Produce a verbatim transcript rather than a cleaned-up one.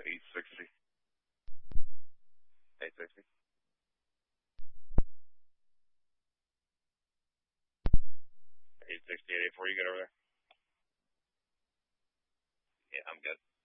eight sixty. eight sixty. eight sixty, eight eighty-four, you good over there? Yeah, I'm good.